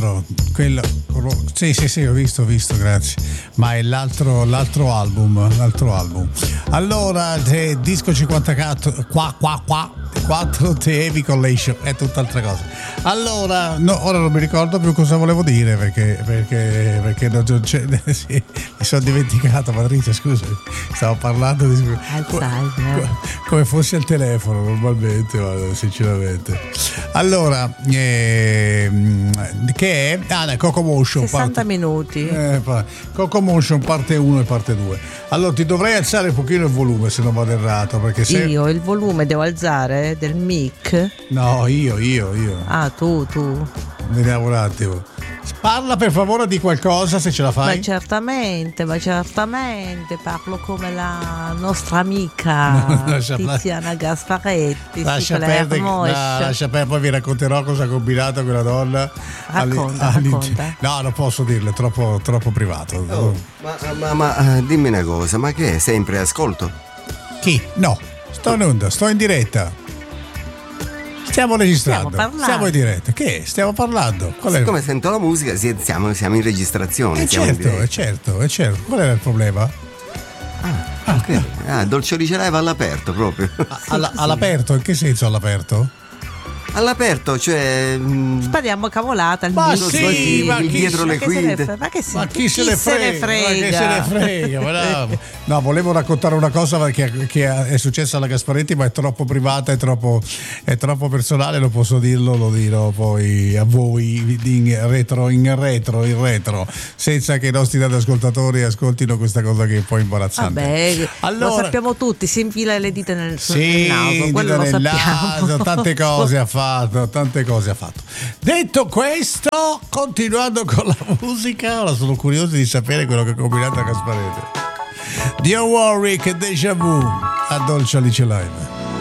quello, sì, ho visto, grazie. Ma è l'altro album. Allora, disco 54 4 The Heavy Collation è tutt'altra cosa. Allora, no, ora non mi ricordo più cosa volevo dire perché non c'è, sì, mi sono dimenticato, Patrizia, scusami. Stavo parlando di come fossi al telefono normalmente, guarda, sinceramente. Allora, che è Coco Motion 60 minuti. Coco Motion parte 1 e parte 2. Allora ti dovrei alzare un pochino il volume se non vado errato, perché se io il volume devo alzare del mic? No, io. Ah, tu. Vediamo un attimo. Parla per favore di qualcosa, se ce la fai. Ma certamente, parlo come la nostra amica Tiziana Gasparetti. Lascia perdere, poi vi racconterò cosa ha combinato quella donna. Racconta. No, non posso dirlo, è troppo privato. Ma dimmi una cosa, ma che è sempre ascolto? Chi? No, sto in onda, sto in diretta. Stiamo registrando, siamo in diretta. Che? Stiamo parlando? Siccome sento la musica, siamo in registrazione. Certo. Qual era il problema? Ok. Dolce Riceleva all'aperto proprio. All'aperto? In che senso all'aperto? All'aperto, cioè spariamo cavolata al ma sì, ma dietro le quinte. Ma chi se ne frega? No, volevo raccontare una cosa che è successa alla Gasparetti, ma è troppo privata, è troppo personale, lo posso dirlo, lo dirò poi a voi in retro, senza che i nostri ascoltatori ascoltino questa cosa che è un po' imbarazzante. Vabbè, allora, lo sappiamo tutti, si infila le dita nel naso, quello lo sappiamo. Tante cose ha fatto. Detto questo, continuando con la musica, ora sono curioso di sapere quello che ha combinato a Gasparetti. Don't worry, che déjà vu a Dolce Alice Live.